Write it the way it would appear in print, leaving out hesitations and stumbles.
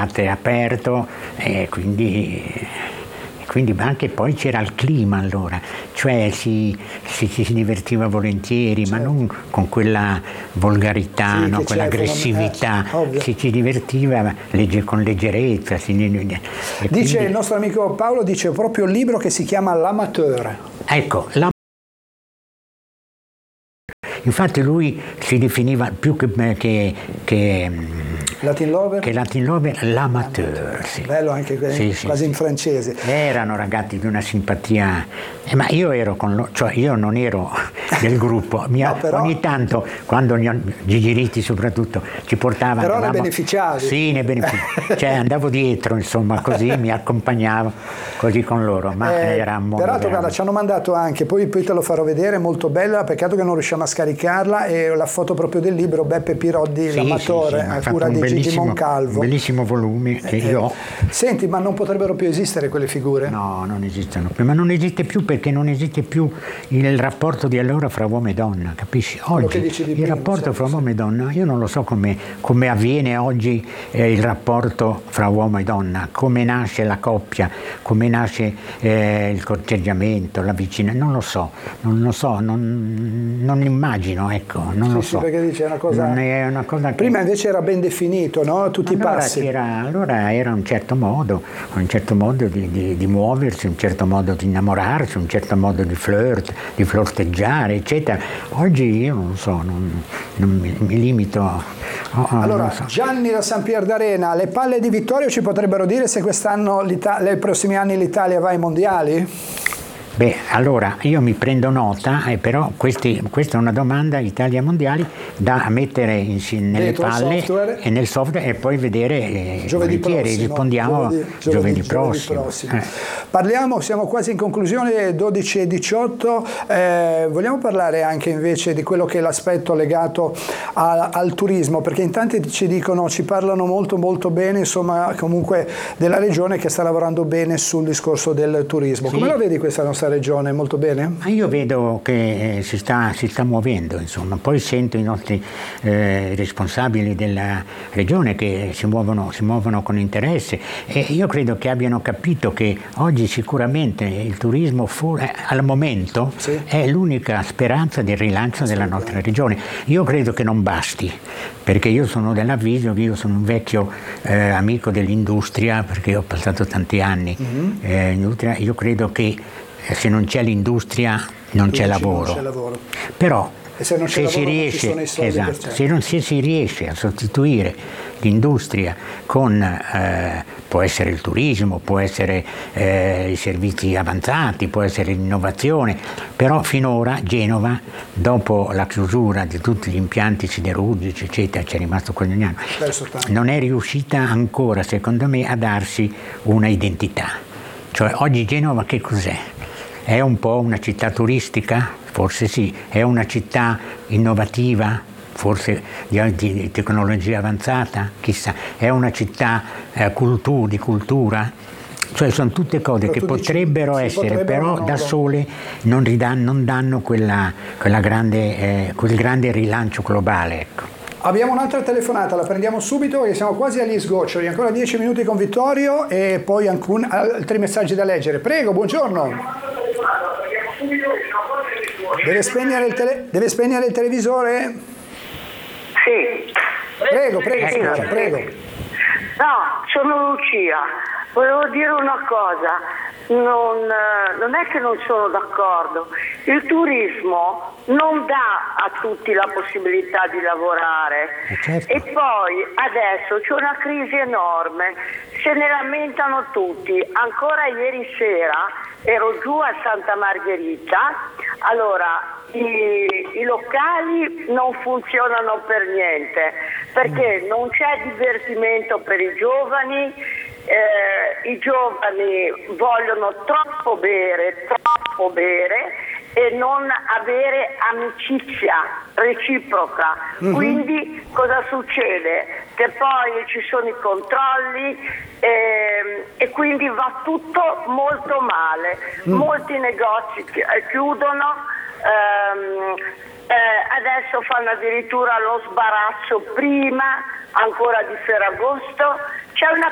estate aperto, e quindi anche poi c'era il clima allora, cioè si divertiva volentieri, certo, ma non con quella volgarità, sì, no, quell'aggressività, si divertiva con leggerezza. Dice il nostro amico Paolo, dice proprio un libro che si chiama L'Amateur. Ecco, infatti lui si definiva più che Latin Lover, l'amateur. Sì. Bello anche quasi in francese. Erano ragazzi di una simpatia, ma io ero io non ero del gruppo, però, ogni tanto quando Gigi Ritti soprattutto ci portavano. Però ne beneficiavi. Sì, ne beneficiavo, cioè andavo dietro, insomma, così mi accompagnavo così con loro, ma era molto peraltro guarda, ci hanno mandato anche, poi te lo farò vedere, molto bella, peccato che non riusciamo a scaricarla, e la foto proprio del libro Beppe Piroddi, sì, L'Amatore, a cura di Gigi Moncalvo. Un bellissimo volume che io ho. Senti, ma non potrebbero più esistere quelle figure? No, non esistono più, ma non esiste più perché non esiste più il rapporto di allora fra uomo e donna, capisci? Oggi il rapporto fra uomo e donna, io non lo so come avviene oggi il rapporto fra uomo e donna, come nasce la coppia, come nasce il corteggiamento, la vicinanza, non lo so, non immagino, ecco, non lo so. Sì, perché dice è una cosa che... Prima invece era ben definito, no? Tutti i passi. Allora era un certo modo di muoversi, un certo modo di innamorarsi, un certo modo di flirteggiare, eccetera. Oggi io non so, non mi limito. Allora, so. Gianni da San Pier d'Arena, le palle di Vittorio ci potrebbero dire se quest'anno, nei prossimi anni l'Italia va ai mondiali? Beh, allora io mi prendo nota, però questa è una domanda Italia mondiali da mettere nelle palle e nel software e poi vedere giovedì prossimo, rispondiamo giovedì prossimo. Parliamo, siamo quasi in conclusione, 12:18, vogliamo parlare anche invece di quello che è l'aspetto legato al turismo, perché in tanti ci parlano molto molto bene, insomma, comunque della regione che sta lavorando bene sul discorso del turismo. Come la vedi questa nostra regione? Molto bene? Io vedo che si sta muovendo, insomma, poi sento i nostri responsabili della regione che si muovono con interesse, e io credo che abbiano capito che oggi sicuramente il turismo al momento è l'unica speranza del rilancio della nostra regione. Io credo che non basti, perché io sono dell'avviso che io sono un vecchio amico dell'industria, perché ho passato tanti anni in industria. Io credo che se non c'è l'industria non c'è lavoro. Però se si riesce a sostituire l'industria con può essere il turismo, può essere i servizi avanzati, può essere l'innovazione, però finora Genova, dopo la chiusura di tutti gli impianti siderurgici eccetera, c'è rimasto qualche anno, non è riuscita ancora, secondo me, a darsi una identità. Cioè oggi Genova che cos'è? È un po' una città turistica? Forse sì. È una città innovativa? Forse di tecnologia avanzata? Chissà. È una città di cultura? Cioè sono tutte cose che potrebbero essere, però da sole non danno quel grande rilancio globale. Ecco. Abbiamo un'altra telefonata, la prendiamo subito perché siamo quasi agli sgoccioli, ancora 10 minuti con Vittorio e poi altri messaggi da leggere. Prego, buongiorno. Deve spegnere il televisore? Sì. Prego, signora, prego. No, sono Lucia. Volevo dire una cosa. Non è che non sono d'accordo. Il turismo non dà a tutti la possibilità di lavorare, certo. E poi adesso c'è una crisi enorme, se ne lamentano tutti. Ancora ieri sera ero giù a Santa Margherita, allora i locali non funzionano per niente perché non c'è divertimento per i giovani. I giovani vogliono troppo bere e non avere amicizia reciproca. Quindi cosa succede? Che poi ci sono i controlli e quindi va tutto molto male. Molti negozi chiudono. Adesso fanno addirittura lo sbarazzo prima ancora di Ferragosto. C'è una